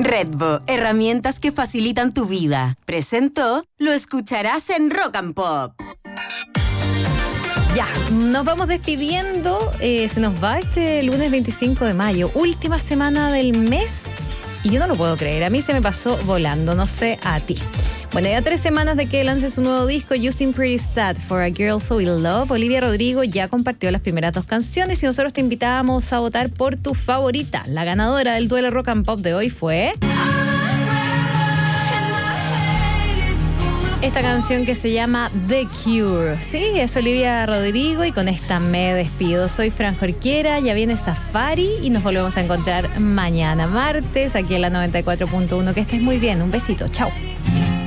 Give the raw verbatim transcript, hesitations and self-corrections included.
Redbo, herramientas que facilitan tu vida. Presentó, lo escucharás en Rock and Pop. Ya, nos vamos despidiendo. Eh, se nos va este lunes veinticinco de mayo, última semana del mes. Y yo no lo puedo creer, a mí se me pasó volando, no sé a ti. Bueno, ya tres semanas de que lance su nuevo disco, You Seem Pretty Sad for a Girl So In Love, Olivia Rodrigo ya compartió las primeras dos canciones y nosotros te invitábamos a votar por tu favorita. La ganadora del duelo Rock and Pop de hoy fue esta canción que se llama The Cure. Sí, es Olivia Rodrigo y con esta me despido. Soy Fran Jorquera, ya viene Safari y nos volvemos a encontrar mañana martes aquí en la noventa y cuatro punto uno. Que estés muy bien, un besito, chao.